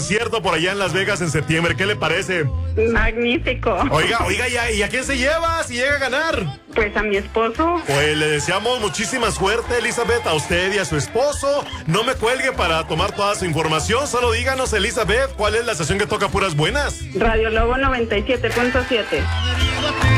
concierto por allá en Las Vegas en septiembre. ¿Qué le parece? Magnífico. Oiga, ¿y a quién se lleva si llega a ganar? Pues a mi esposo. Pues le deseamos muchísima suerte, Elizabeth, a usted y a su esposo. No me cuelgue para tomar toda su información. Solo díganos, Elizabeth, ¿cuál es la estación que toca puras buenas? Radio Lobo 97.7.